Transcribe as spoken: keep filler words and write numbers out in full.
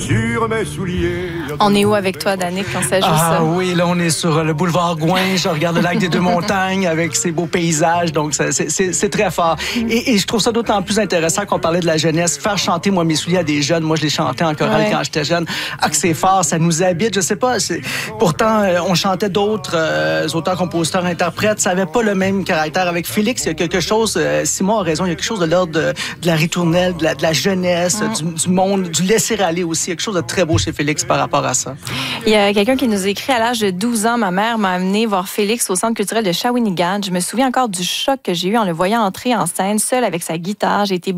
sur mes souliers. On est où avec toi, Danick, quand ça joue Ah ça? oui, là, on est sur le boulevard Gouin. Je regarde le lac des Deux-Montagnes avec ses beaux paysages. Donc, c'est, c'est, c'est très fort. Et, et je trouve ça d'autant plus intéressant qu'on parlait de la jeunesse. Faire chanter, moi, mes souliers à des jeunes. Moi, je les chantais en chorale ouais. quand j'étais jeune. Ah, que c'est fort, ça nous habite. Je sais pas. C'est... Pourtant, euh, on chantait d'autres euh, auteurs, compositeurs, interprètes. Ça avait pas le même caractère. Avec Félix, il y a quelque chose, euh, Simon a raison, il y a quelque chose de l'ordre de, de la ritournelle, de la, de la jeunesse, ouais. du, du monde, du laisser-aller aussi. Il y a quelque chose de très beau chez Félix par rapport à ça. Il y a quelqu'un qui nous écrit, à l'âge de douze ans, ma mère m'a amené voir Félix au Centre culturel de Shawinigan. Je me souviens encore du choc que j'ai eu en le voyant entrer en scène, seul avec sa guitare. J'ai été